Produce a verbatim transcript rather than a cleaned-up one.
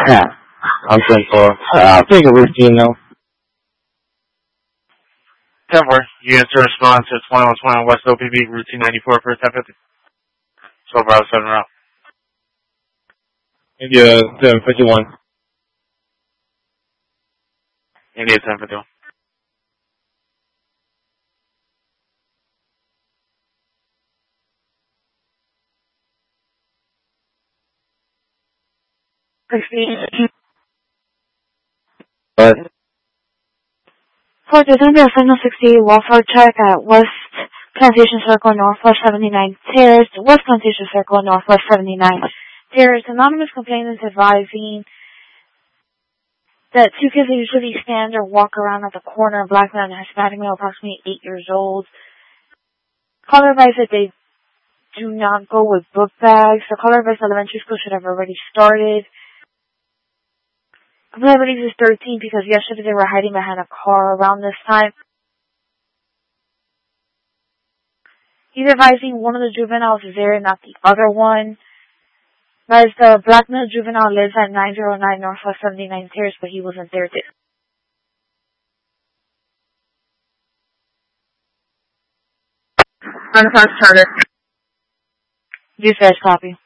Yeah. I'm ten four. Uh, I'll take a routine though. ten four. You answer response to twenty-one twenty West O P B, routine ninety-four for ten fifty. twelve hours, seven route. India seven fifty-one. India ten fifty-one. But For the Thunder Signal sixty-eight welfare check at West Plantation Circle, Northwest seventy-nine Terrace, West Plantation Circle, Northwest seventy-nine Terrace. Anonymous complainants advising that two kids usually stand or walk around at the corner, a black man and a Hispanic male, approximately eight years old. Caller advised that they do not go with book bags. The caller advised elementary school should have already started. I believe he's thirteen because yesterday they were hiding behind a car around this time. He's advising one of the juveniles is there and not the other one. As the black male juvenile lives at nine oh nine Northwest seventy-nine Terrace, but he wasn't there. Unfast charter. Dispatch copy.